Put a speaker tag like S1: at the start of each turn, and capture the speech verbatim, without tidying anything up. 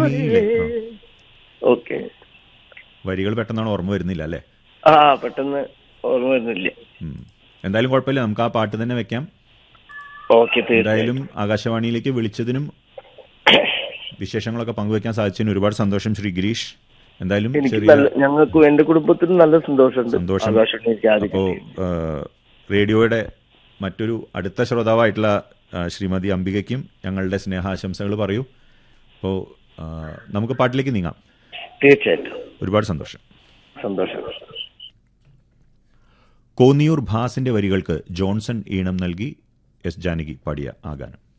S1: ഭൂമിയിലെ
S2: ഓക്കെ.
S1: വരികൾ പെട്ടെന്നാണ് ഓർമ്മ വരുന്നില്ല അല്ലേ?
S2: ആ പെട്ടെന്ന് ഓർമ്മ വരുന്നില്ല.
S1: എന്തായാലും കുഴപ്പമില്ല, നമുക്ക് ആ പാട്ട് തന്നെ വെക്കാം.
S2: ഓക്കെ.
S1: എന്തായാലും ആകാശവാണിയിലേക്ക് വിളിച്ചതിനും വിശേഷങ്ങളൊക്കെ പങ്കുവെക്കാൻ സാധിച്ചതിന് ഒരുപാട് സന്തോഷം ശ്രീ ഗിരീഷ്. എന്തായാലും
S2: ഞങ്ങൾക്കും എന്റെ കുടുംബത്തിനും നല്ല സന്തോഷമുണ്ട്.
S1: സന്തോഷം. അപ്പോൾ റേഡിയോയുടെ മറ്റൊരു അടുത്ത ശ്രോതാവായിട്ടുള്ള ശ്രീമതി അംബികയ്ക്കും ഞങ്ങളുടെ സ്നേഹാശംസകൾ പറയൂ. അപ്പോൾ നമുക്ക് പാട്ടിലേക്ക് നീങ്ങാം.
S2: തീർച്ചയായിട്ടും.
S1: ഒരുപാട് സന്തോഷം.
S2: സന്തോഷം.
S1: കോന്നിയൂർ ഭാസിന്റെ വരികൾക്ക് ജോൺസൺ ഈണം നൽകി എസ് ജാനകി പാടിയ ആ ഗാനം.